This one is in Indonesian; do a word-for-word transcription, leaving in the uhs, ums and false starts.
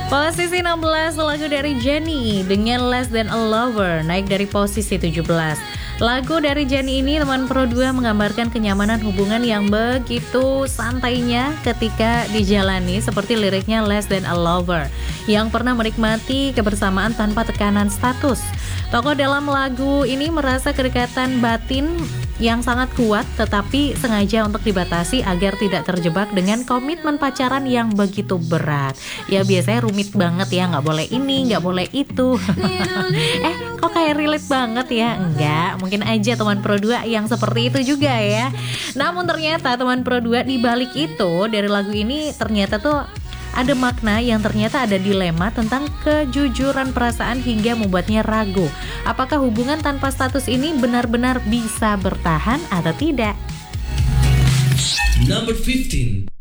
Posisi enam belas lagu dari Jennie dengan Less Than a Lover naik dari posisi tujuh belas. Lagu dari Jennie ini teman Pro dua menggambarkan kenyamanan hubungan yang begitu santainya ketika dijalani seperti liriknya Less Than a Lover yang pernah menikmati kebersamaan tanpa tekanan status. Tokoh dalam lagu ini merasa kedekatan batin yang sangat kuat tetapi sengaja untuk dibatasi agar tidak terjebak dengan komitmen pacaran yang begitu berat. Ya biasanya rumit banget ya, nggak boleh ini, nggak boleh itu. Eh kok kayak relate banget ya? Enggak, mungkin aja teman Pro dua yang seperti itu juga ya. Namun ternyata teman Pro dua di balik itu dari lagu ini ternyata tuh ada makna yang ternyata ada dilema tentang kejujuran perasaan hingga membuatnya ragu. Apakah hubungan tanpa status ini benar-benar bisa bertahan atau tidak? Number fifteen.